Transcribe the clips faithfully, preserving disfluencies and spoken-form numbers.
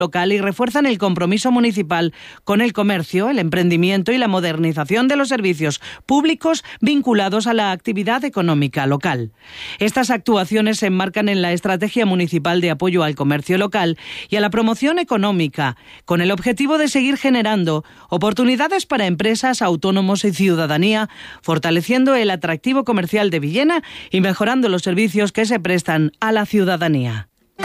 local y refuerzan el compromiso municipal con el comercio, el emprendimiento y la modernización de los servicios públicos vinculados a la actividad económica local. Estas actuaciones se enmarcan en la estrategia municipal de apoyo al comercio local y a la promoción económica, con el objetivo de seguir generando oportunidades para empresas, autónomos y ciudadanía, fortaleciendo el atractivo comercial de Villena y mejorando los servicios que se prestan a la ciudadanía.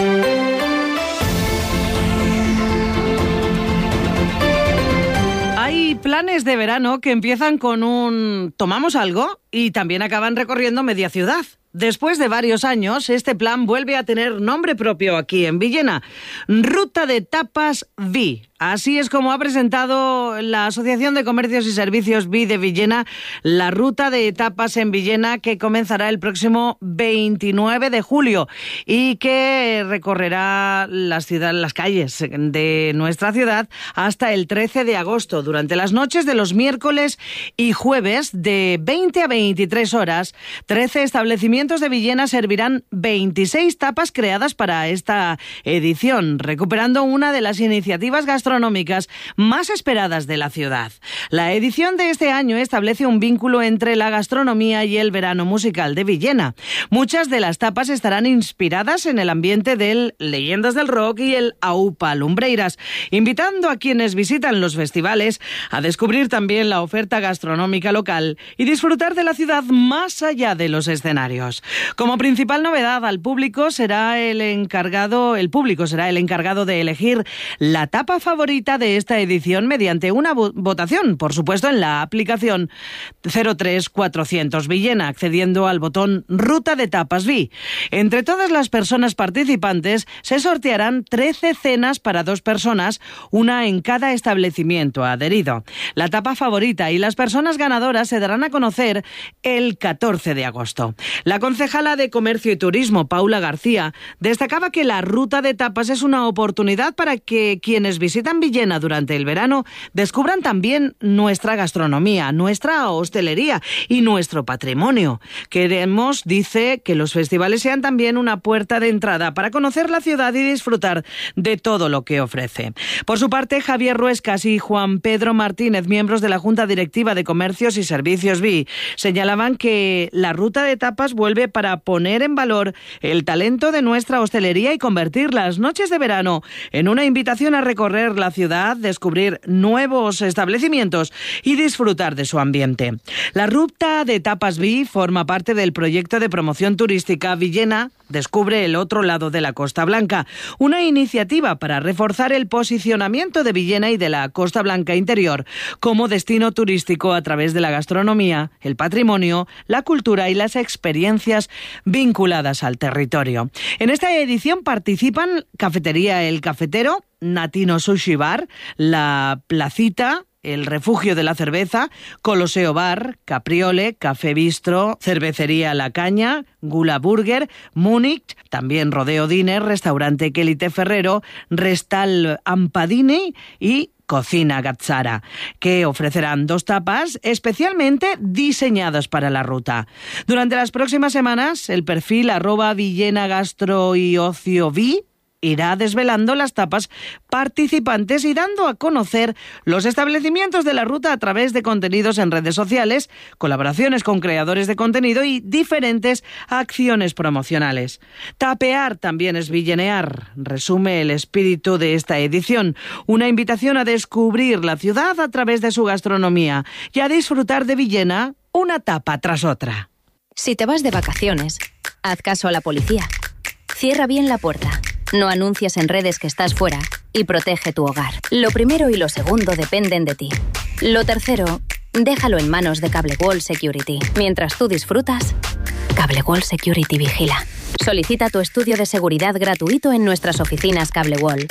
Hay planes de verano que empiezan con un «tomamos algo» y también acaban recorriendo media ciudad. Después de varios años, este plan vuelve a tener nombre propio aquí en Villena. Ruta de Tapas V. Así es como ha presentado la Asociación de Comercios y Servicios V de Villena la ruta de tapas en Villena, que comenzará el próximo veintinueve de julio y que recorrerá las ciudades, las calles de nuestra ciudad hasta el trece de agosto. Durante las noches de los miércoles y jueves de veinte a veintitrés horas, trece establecimientos de Villena servirán veintiséis tapas creadas para esta edición, recuperando una de las iniciativas gastronómicas gastronómicas más esperadas de la ciudad. La edición de este año establece un vínculo entre la gastronomía y el verano musical de Villena. Muchas de las tapas estarán inspiradas en el ambiente del Leyendas del Rock y el Aupa Lumbreiras, invitando a quienes visitan los festivales a descubrir también la oferta gastronómica local y disfrutar de la ciudad más allá de los escenarios. Como principal novedad, al público será el encargado, el público será el encargado de elegir la tapa favorita favorita de esta edición mediante una votación, por supuesto en la aplicación cero tres cuatrocientos Villena, accediendo al botón Ruta de Tapas V. Entre todas las personas participantes se sortearán trece cenas para dos personas, una en cada establecimiento adherido. La tapa favorita y las personas ganadoras se darán a conocer el catorce de agosto. La concejala de Comercio y Turismo, Paula García, destacaba que la Ruta de Tapas es una oportunidad para que quienes visitan Villena durante el verano descubran también nuestra gastronomía, nuestra hostelería y nuestro patrimonio. Queremos, dice, que los festivales sean también una puerta de entrada para conocer la ciudad y disfrutar de todo lo que ofrece. Por su parte, Javier Ruescas y Juan Pedro Martínez, miembros de la Junta Directiva de Comercios y Servicios V, señalaban que la Ruta de Tapas vuelve para poner en valor el talento de nuestra hostelería y convertir las noches de verano en una invitación a recorrer la ciudad, descubrir nuevos establecimientos y disfrutar de su ambiente. La Ruta de Tapas V forma parte del proyecto de promoción turística Villena Descubre el otro lado de la Costa Blanca, una iniciativa para reforzar el posicionamiento de Villena y de la Costa Blanca interior como destino turístico a través de la gastronomía, el patrimonio, la cultura y las experiencias vinculadas al territorio. En esta edición participan Cafetería El Cafetero, Natino Sushi Bar, La Placita, El Refugio de la Cerveza, Coloseo Bar, Capriole, Café Bistro, Cervecería La Caña, Gula Burger, Múnich, también Rodeo Diner, Restaurante Quelite Ferrero, Restal Ampadini y Cocina Gazzara, que ofrecerán dos tapas especialmente diseñadas para la ruta. Durante las próximas semanas, el perfil arroba Villena Gastro y Ocio V irá desvelando las tapas participantes y dando a conocer los establecimientos de la ruta a través de contenidos en redes sociales, colaboraciones con creadores de contenido y diferentes acciones promocionales. Tapear también es villenear, resume el espíritu de esta edición, una invitación a descubrir la ciudad a través de su gastronomía y a disfrutar de Villena una tapa tras otra. Si te vas de vacaciones, haz caso a la policía. Cierra bien la puerta. No anuncies en redes que estás fuera y protege tu hogar. Lo primero y lo segundo dependen de ti. Lo tercero, déjalo en manos de Cable World Security. Mientras tú disfrutas, Cable World Security vigila. Solicita tu estudio de seguridad gratuito en nuestras oficinas Cable World.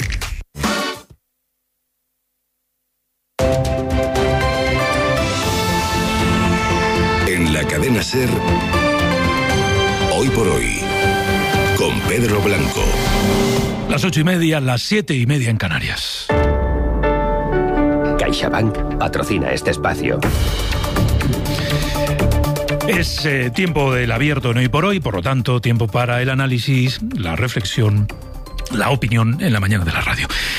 En la cadena SER, Hoy por Hoy, con Pedro Blanco. Las ocho y media, las siete y media en Canarias. CaixaBank patrocina este espacio. Es eh, tiempo del abierto en Hoy por Hoy, por lo tanto, tiempo para el análisis, la reflexión, la opinión en la mañana de la radio.